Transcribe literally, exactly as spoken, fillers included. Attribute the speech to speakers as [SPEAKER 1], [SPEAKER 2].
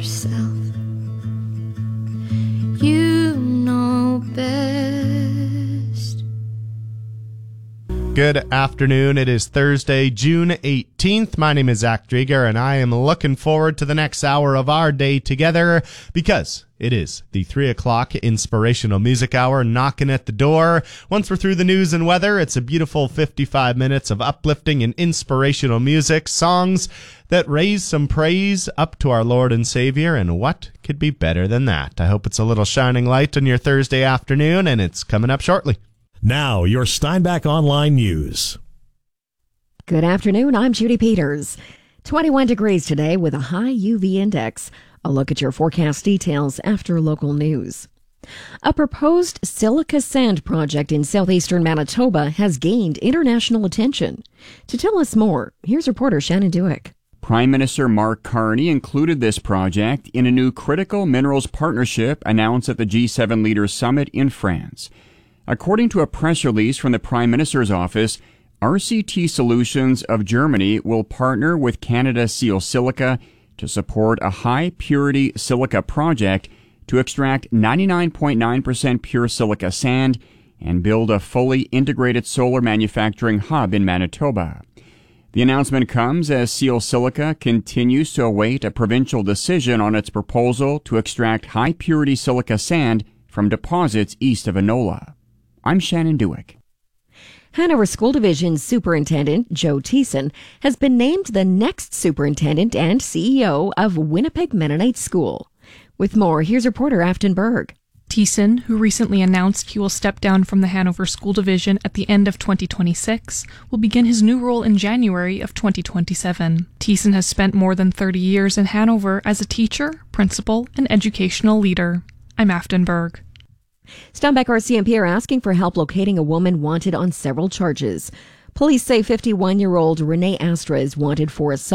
[SPEAKER 1] yourself. You know best.
[SPEAKER 2] Good afternoon. It is Thursday, June eighteenth. My name is Zach Drieger, and I am looking forward to the next hour of our day together because it is the three o'clock Inspirational Music Hour knocking at the door. Once we're through the news and weather, it's a beautiful fifty-five minutes of uplifting and inspirational music, songs that raise some praise up to our Lord and Savior, and what could be better than that? I hope it's a little shining light on your Thursday afternoon, and it's coming up shortly.
[SPEAKER 3] Now, your Steinbach Online News.
[SPEAKER 4] Good afternoon, I'm Judy Peters. twenty-one degrees today with a high U V index. A look at your forecast details after local news. A proposed silica sand project in southeastern Manitoba has gained international attention. To tell us more, here's reporter Shannon Dewick.
[SPEAKER 5] Prime Minister Mark Carney included this project in a new critical minerals partnership announced at the G seven Leaders Summit in France. According to a press release from the Prime Minister's office, R C T Solutions of Germany will partner with Canada Seal Silica to support a high-purity silica project to extract ninety-nine point nine percent pure silica sand and build a fully integrated solar manufacturing hub in Manitoba. The announcement comes as Seal Silica continues to await a provincial decision on its proposal to extract high-purity silica sand from deposits east of Enola. I'm Shannon Dewick.
[SPEAKER 4] Hanover School Division Superintendent Joe Thiessen has been named the next superintendent and C E O of Winnipeg Mennonite School. With more, here's reporter Afton Berg.
[SPEAKER 6] Thiessen, who recently announced he will step down from the Hanover School Division at the end of twenty twenty-six, will begin his new role in January of twenty twenty-seven. Thiessen has spent more than thirty years in Hanover as a teacher, principal, and educational leader. I'm Afton Berg.
[SPEAKER 4] Steinbach R C M P are asking for help locating a woman wanted on several charges. Police say fifty-one-year-old Renee Astra is wanted for assault